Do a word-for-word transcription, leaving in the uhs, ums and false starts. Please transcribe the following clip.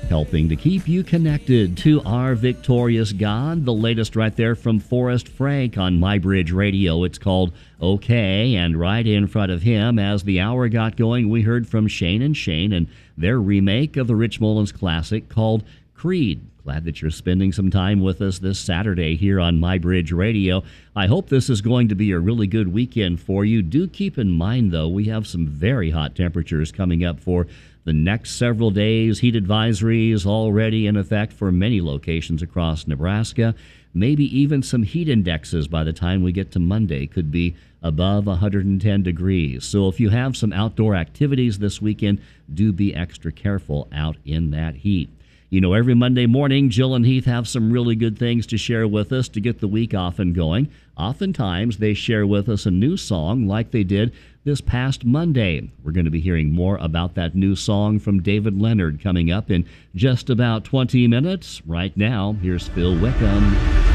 helping to keep you connected to our victorious God. The latest right there from Forrest Frank on MyBridge Radio. It's called Okay, and right in front of him, as the hour got going, we heard from Shane and Shane and their remake of the Rich Mullins classic called Creed. Glad that you're spending some time with us this Saturday here on MyBridge Radio. I hope this is going to be a really good weekend for you. Do keep in mind, though, we have some very hot temperatures coming up for the next several days. Heat advisories already in effect for many locations across Nebraska. Maybe even some heat indexes by the time we get to Monday could be above one hundred ten degrees. So if you have some outdoor activities this weekend, do be extra careful out in that heat. You know, every Monday morning, Jill and Heath have some really good things to share with us to get the week off and going. Oftentimes, they share with us a new song like they did this past Monday. We're going to be hearing more about that new song from David Leonard coming up in just about twenty minutes. Right now, here's Phil Wickham.